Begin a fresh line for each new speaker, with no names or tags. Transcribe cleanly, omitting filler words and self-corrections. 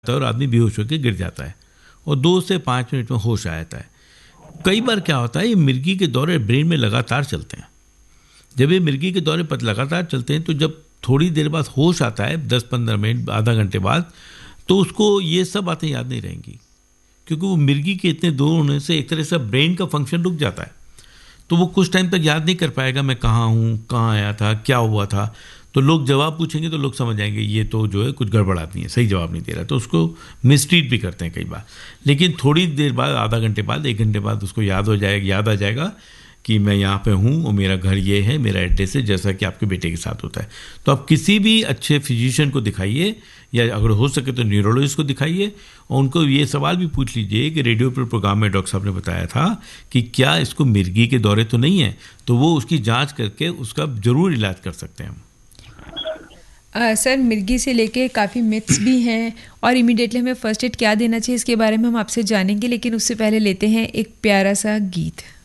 है और आदमी बेहोश होकर गिर जाता है और 2 से 5 मिनट में होश आ जाता है। कई बार क्या होता है, ये मिर्गी के दौरे ब्रेन में लगातार चलते हैं। जब ये मिर्गी के दौरे पर लगातार चलते हैं तो जब थोड़ी देर बाद होश आता है, 10-15 मिनट आधा घंटे बाद, तो उसको ये सब बातें याद नहीं रहेंगी, क्योंकि वो मिर्गी के इतने दौर होने से एक तरह से ब्रेन का फंक्शन रुक जाता है। तो वो कुछ टाइम तक याद नहीं कर पाएगा मैं कहाँ हूँ, कहाँ आया था, क्या हुआ था। तो लोग जवाब पूछेंगे तो लोग समझ आएंगे ये तो जो है कुछ गड़बड़ आदमी है, सही जवाब नहीं दे रहा, तो उसको मिसट्रीट भी करते हैं कई बार। लेकिन थोड़ी देर बाद, आधा घंटे बाद, 1 घंटे बाद उसको याद आ जाएगा कि मैं यहाँ पे हूँ और मेरा घर ये है, मेरा एड्रेस है, जैसा कि आपके बेटे के साथ होता है। तो आप किसी भी अच्छे फिजिशियन को दिखाइए, या अगर हो सके तो न्यूरोलॉजिस्ट को दिखाइए, और उनको ये सवाल भी पूछ लीजिए कि रेडियो पर प्रोग्राम में डॉक्टर साहब ने बताया था कि क्या इसको मिर्गी के दौरे तो नहीं है, तो वो उसकी जांच करके उसका ज़रूर इलाज कर सकते हैं हम।
सर, मिर्गी से लेके काफ़ी मिथ्स भी हैं और इमीडिएटली हमें फर्स्ट एड क्या देना चाहिए इसके बारे में हम आपसे जानेंगे, लेकिन उससे पहले लेते हैं एक प्यारा सा गीत।